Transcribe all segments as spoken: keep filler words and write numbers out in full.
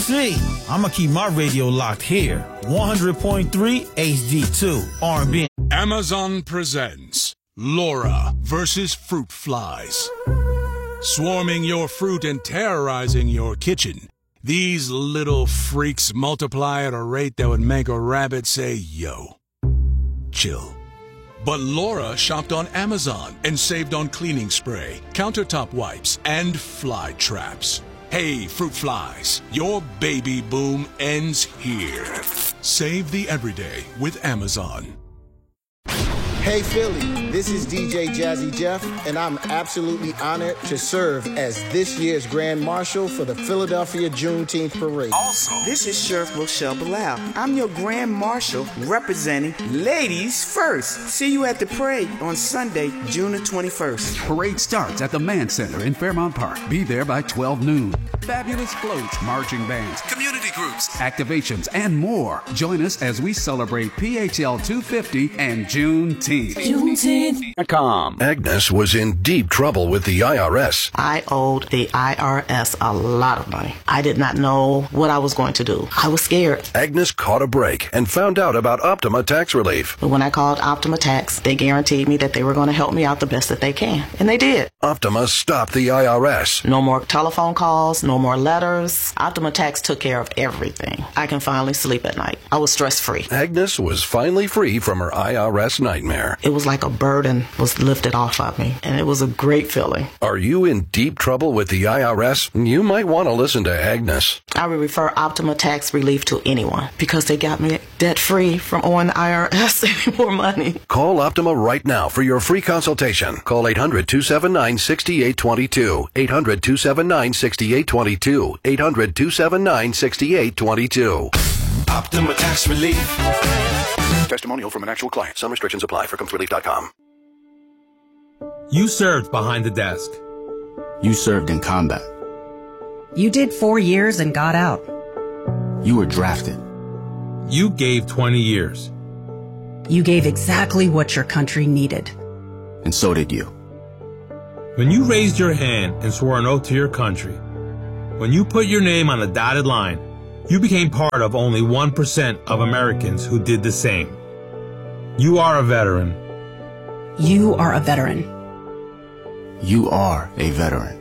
see. I'ma keep my radio locked here. one hundred point three H D two R and B. Amazon presents Laura versus Fruit Flies. Swarming your fruit and terrorizing your kitchen, these little freaks multiply at a rate that would make a rabbit say, yo. Chill. But Laura shopped on Amazon and saved on cleaning spray, countertop wipes, and fly traps. Hey, fruit flies, your baby boom ends here. Save the everyday with Amazon. Hey Philly, this is D J Jazzy Jeff, and I'm absolutely honored to serve as this year's Grand Marshal for the Philadelphia Juneteenth Parade. Also, this is Sheriff Rochelle Bilal. I'm your Grand Marshal representing Ladies First. See you at the parade on Sunday, June the twenty-first. Parade starts at the Mann Center in Fairmount Park. Be there by twelve noon. Fabulous floats, marching bands, community groups, activations, and more. Join us as we celebrate P H L two fifty and Juneteenth. Juneteenth dot com. Agnes was in deep trouble with the I R S. I owed the I R S a lot of money. I did not know what I was going to do. I was scared. Agnes caught a break and found out about Optima Tax Relief. But when I called Optima Tax, they guaranteed me that they were going to help me out the best that they can. And they did. Optima stopped the I R S. No more telephone calls, no more letters. Optima Tax took care of everything. I can finally sleep at night. I was stress-free. Agnes was finally free from her I R S nightmare. It was like a burden was lifted off of me, and it was a great feeling. Are you in deep trouble with the I R S? You might want to listen to Agnes. I would refer Optima Tax Relief to anyone because they got me debt-free from owing the I R S any more money. Call Optima right now for your free consultation. Call eight hundred, two seven nine, six eight two two. eight hundred, two seven nine, six eight two two. eight hundred, two seven nine, six eight two two. Optima Tax Relief. Testimonial from an actual client. Some restrictions apply. for comes relief dot com. You served behind the desk. You served in combat. You did four years and got out. You were drafted. You gave twenty years. You gave exactly what your country needed. And so did you. When you raised your hand and swore an oath to your country, when you put your name on a dotted line, you became part of only one percent of Americans who did the same. You are a veteran. You are a veteran. You are a veteran.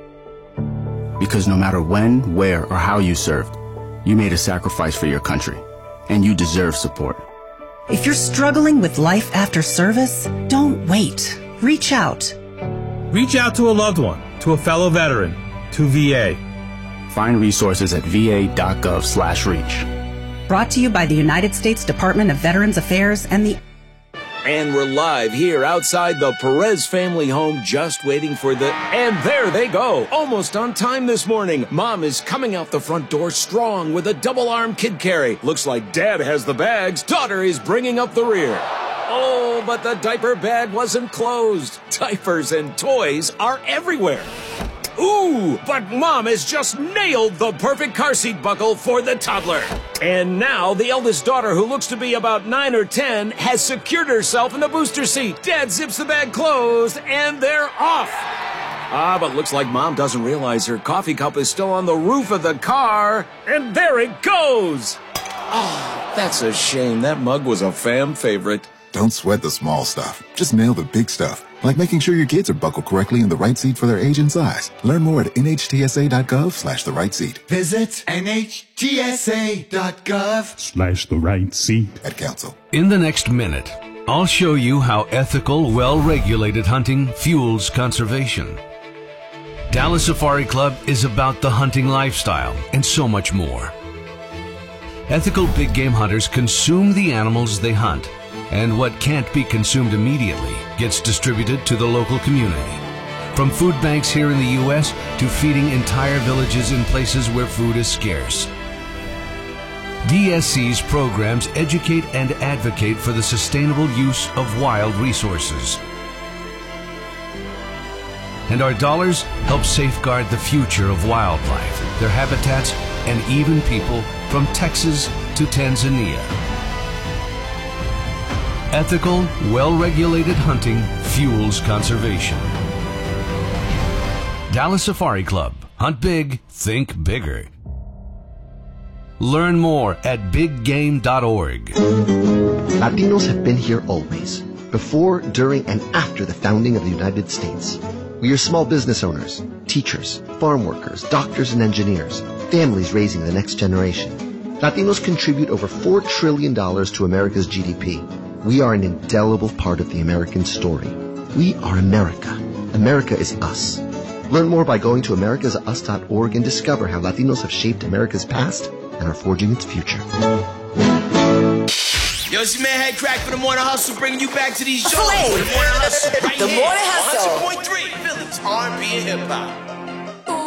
Because no matter when, where, or how you served, you made a sacrifice for your country, and you deserve support. If you're struggling with life after service, don't wait. Reach out. Reach out to a loved one, to a fellow veteran, to V A. Find resources at v a dot gov slash reach. Brought to you by the United States Department of Veterans Affairs and the... And we're live here outside the Perez family home, just waiting for the... And there they go, almost on time this morning. Mom is coming out the front door strong with a double-arm kid carry. Looks like Dad has the bags. Daughter is bringing up the rear. Oh, but the diaper bag wasn't closed. Diapers and toys are everywhere. Ooh, but Mom has just nailed the perfect car seat buckle for the toddler. And now the eldest daughter, who looks to be about nine or ten, has secured herself in the booster seat. Dad zips the bag closed, and they're off. Ah, but looks like Mom doesn't realize her coffee cup is still on the roof of the car. And there it goes. Oh, that's a shame. That mug was a fam favorite. Don't sweat the small stuff. Just nail the big stuff. Like making sure your kids are buckled correctly in the right seat for their age and size. Learn more at N H T S A dot gov slash the right seat. Visit N H T S A dot gov slash the right seat at council. In the next minute, I'll show you how ethical, well-regulated hunting fuels conservation. Dallas Safari Club is about the hunting lifestyle and so much more. Ethical big game hunters consume the animals they hunt, and what can't be consumed immediately gets distributed to the local community. From food banks here in the U S to feeding entire villages in places where food is scarce. D S C's programs educate and advocate for the sustainable use of wild resources. And our dollars help safeguard the future of wildlife, their habitats, and even people from Texas to Tanzania. Ethical, well-regulated hunting fuels conservation. Dallas Safari Club. Hunt big, think bigger. Learn more at big game dot org. Latinos have been here always, before, during, and after the founding of the United States. We are small business owners, teachers, farm workers, doctors and engineers, families raising the next generation. Latinos contribute over four trillion dollars to America's G D P. We are an indelible part of the American story. We are America. America is us. Learn more by going to americas us dot org and discover how Latinos have shaped America's past and are forging its future. Yo, it's your man Head Crack for the Morning Hustle, bringing you back to these shows. Flame. The Morning Hustle, right The here, Morning Hustle. one hundred point three, Phillies R and B and hip hop.